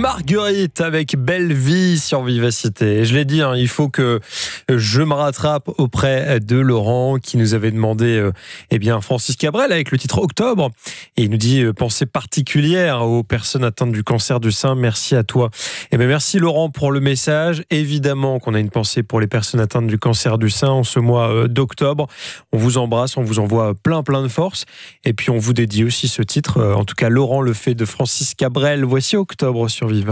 Marguerite avec Belle Vie sur Vivacité. Et je l'ai dit, il faut que je me rattrape auprès de Laurent qui nous avait demandé Francis Cabrel avec le titre Octobre. Et il nous dit pensée particulière aux personnes atteintes du cancer du sein. Merci à toi. Merci Laurent pour le message. Évidemment qu'on a une pensée pour les personnes atteintes du cancer du sein en ce mois d'octobre. On vous embrasse, on vous envoie plein de force. Et puis on vous dédie aussi ce titre. En tout cas, Laurent le fait de Francis Cabrel. Voici Octobre sur Viva.